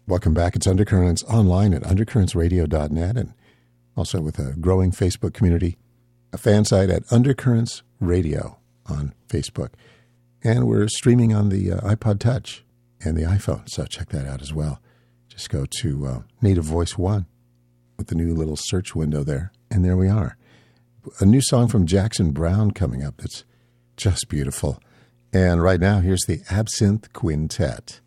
Welcome back. It's Undercurrents online at undercurrentsradio.net and also with a growing Facebook community, a fan site at Undercurrents Radio on Facebook. And we're streaming on the iPod Touch and the iPhone, so check that out as well. Just go to Native Voice One with the new little search window there, and there we are. A new song from Jackson Browne coming up that's just beautiful. And right now, here's the Absinthe Quintet.